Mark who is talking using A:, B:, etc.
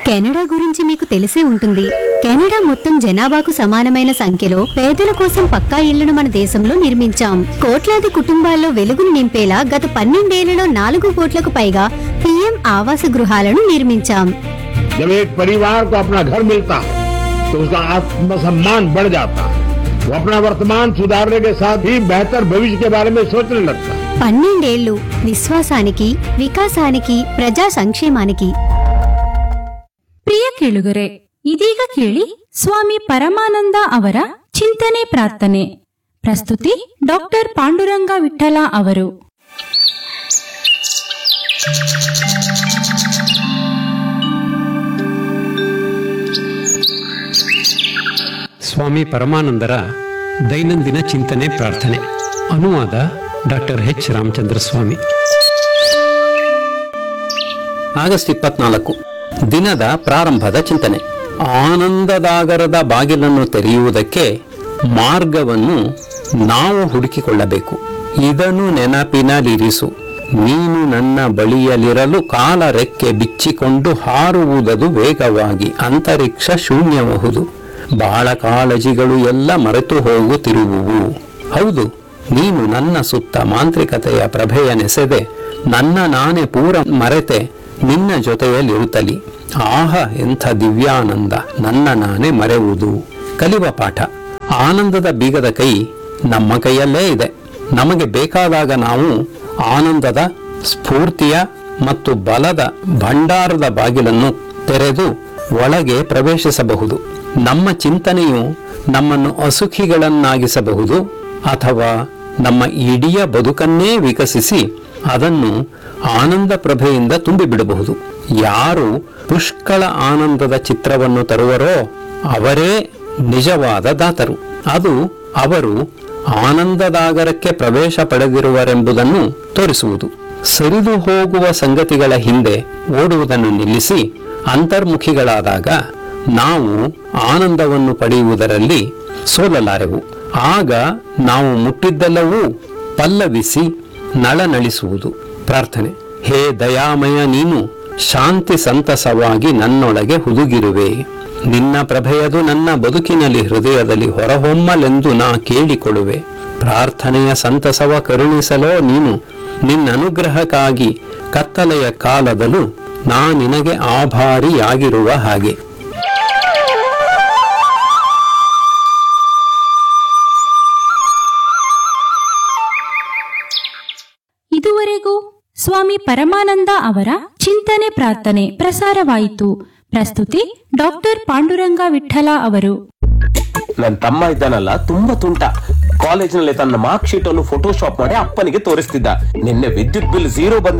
A: Canada గురించి మీకు తెలిసే ఉంటుంది. కెనడా మొత్తం జనాభాకు సమానమైన సంఖ్యలో పేదల కోసం పక్కా ఇళ్లను మన దేశంలో నిర్మించాం. కోట్లాది కుటుంబాల్లో వెలుగును నింపేలా గత 12 ఏళ్లలో 4 కోట్లకు పైగా పీఎం ఆవాస గృహాలను నిర్మించాం.
B: जब एक परिवार को अपना घर मिलता है तो उसका आत्मसम्मान बढ़ जाता है। वो अपना वर्तमान सुधारने के साथ ही बेहतर भविष्य के बारे में सोचने लगता है।
A: 12 ఏళ్లు ವಿಶ್ವಾಸಾనికి, ವಿಕಾಸಾనికి, ಪ್ರಜಾ ಸಂಕ್ಷೇಮಾనికి.
C: ಪ್ರಿಯ ಕೇಳುಗರೆ, ಇದೀಗ ಕೇಳಿ ಸ್ವಾಮಿ ಪರಮಾನಂದ ಅವರ ಚಿಂತನೆ ಪ್ರಾರ್ಥನೆ. ಪ್ರಸ್ತುತಿ ಡಾಕ್ಟರ್ ಪಾಂಡುರಂಗ ವಿಠಲ ಅವರು.
D: ಸ್ವಾಮಿ ಪರಮಾನಂದರ ದೈನಂದಿನ ಚಿಂತನೆ ಪ್ರಾರ್ಥನೆ. ಅನುವಾದ ಡಾಕ್ಟರ್ ಎಚ್ ರಾಮಚಂದ್ರ ಸ್ವಾಮಿ.
E: ಆಗಸ್ಟ್ 24 ದಿನದ ಪ್ರಾರಂಭದ ಚಿಂತನೆ. ಆನಂದದಾಗರದ ಬಾಗಿಲನ್ನು ತೆರೆಯುವುದಕ್ಕೆ ಮಾರ್ಗವನ್ನು ನಾವು ಹುಡುಕಿಕೊಳ್ಳಬೇಕು. ಇದನ್ನು ನೆನಪಿನಲ್ಲಿರಿಸು, ನೀನು ನನ್ನ ಬಳಿಯಲಿರಲು ಕಾಲ ರೆಕ್ಕೆ ಬಿಚ್ಚಿಕೊಂಡು ಹಾರುವುದದು ವೇಗವಾಗಿ, ಅಂತರಿಕ್ಷ ಶೂನ್ಯಬಹುದು, ಬಹಳ ಕಾಳಜಿಗಳು ಎಲ್ಲ ಮರೆತು ಹೋಗುತ್ತಿರುವುವು. ಹೌದು, ನೀನು ನನ್ನ ಸುತ್ತ ಮಾಂತ್ರಿಕತೆಯ ಪ್ರಭೆಯ ನೆಸೆದೆ, ನನ್ನ ನಾನೇ ಪೂರ ಮರೆತೆ ನಿನ್ನ ಜೊತೆಯಲ್ಲಿರುತ್ತಲಿ. ಆಹ, ಎಂಥ ದಿವ್ಯಾನಂದ ನನ್ನ ನಾನೇ ಮರೆಯುವುದು. ಕಲಿವ ಪಾಠ. ಆನಂದದ ಬೀಗದ ಕೈ ನಮ್ಮ ಕೈಯಲ್ಲೇ ಇದೆ. ನಮಗೆ ಬೇಕಾದಾಗ ನಾವು ಆನಂದದ, ಸ್ಫೂರ್ತಿಯ ಮತ್ತು ಬಲದ ಭಂಡಾರದ ಬಾಗಿಲನ್ನು ತೆರೆದು ಒಳಗೆ ಪ್ರವೇಶಿಸಬಹುದು. ನಮ್ಮ ಚಿಂತನೆಯು ನಮ್ಮನ್ನು ಅಸುಖಿಗಳನ್ನಾಗಿಸಬಹುದು ಅಥವಾ ನಮ್ಮ ಇಡೀ ಬದುಕನ್ನೇ ವಿಕಸಿಸಿ ಅದನ್ನು ಆನಂದ ಪ್ರಭೆಯಿಂದ ತುಂಬಿಬಿಡಬಹುದು. ಯಾರು ಪುಷ್ಕಳ ಆನಂದದ ಚಿತ್ರವನ್ನು ತರುವರೋ ಅವರೇ ನಿಜವಾದ ದಾತರು. ಅದು ಅವರು ಆನಂದದಾಗರಕ್ಕೆ ಪ್ರವೇಶ ಪಡೆದಿರುವರೆಂಬುದನ್ನು ತೋರಿಸುವುದು. ಸರಿದು ಹೋಗುವ ಸಂಗತಿಗಳ ಹಿಂದೆ ಓಡುವುದನ್ನು ನಿಲ್ಲಿಸಿ ಅಂತರ್ಮುಖಿಗಳಾದಾಗ ನಾವು ಆನಂದವನ್ನು ಪಡೆಯುವುದರಲ್ಲಿ ಸೋಲಲಾರೆವು. ಆಗ ನಾವು ಮುಟ್ಟಿದ್ದೆಲ್ಲವೂ ಪಲ್ಲವಿಸಿ ನಳನಳಿಸುವುದು. ಪ್ರಾರ್ಥನೆ. ಹೇ ದಯಾಮಯ, ನೀನು ಶಾಂತಿ ಸಂತಸವಾಗಿ ನನ್ನೊಳಗೆ ಹುದುಗಿರುವೆ. ನಿನ್ನ ಪ್ರಭೆಯದು ನನ್ನ ಬದುಕಿನಲ್ಲಿ ಹೃದಯದಲ್ಲಿ ಹೊರಹೊಮ್ಮಲೆಂದು ನಾ ಕೇಳಿಕೊಳ್ಳುವೆ. ಪ್ರಾರ್ಥನೆಯ ಸಂತಸವ ಕರುಣಿಸಲೋ ನೀನು. ನಿನ್ನ ಅನುಗ್ರಹಕ್ಕಾಗಿ ಕತ್ತಲೆಯ ಕಾಲದಲ್ಲೂ ನಾ ನಿನಗೆ ಆಭಾರಿಯಾಗಿರುವ ಹಾಗೆ.
C: ಇದುವರೆಗೂ ಸ್ವಾಮಿ ಪರಮಾನಂದ ಅವರ ಚಿಂತನೆ ಪ್ರಾರ್ಥನೆ ಪ್ರಸಾರವಾಯಿತು. ಪ್ರಸ್ತುತಿ ಡಾಕ್ಟರ್ ಪಾಂಡುರಂಗ ವಿಠಲ ಅವರು.
F: ನನ್ನ ತಮ್ಮ ಇದ್ದಾನಲ್ಲ, ತುಂಬಾ ತುಂಟ. ಕಾಲೇಜಿನಲ್ಲಿ ತನ್ನ ಮಾರ್ಕ್ ಶೀಟ್ ಅನ್ನು ಫೋಟೋಶಾಪ್ ಮಾಡಿ ಅಪ್ಪನಿಗೆ ತೋರಿಸ್ತಿದ್ದ. ನಿನ್ನೆ ವಿದ್ಯುತ್ ಬಿಲ್ 0 ಬಂದ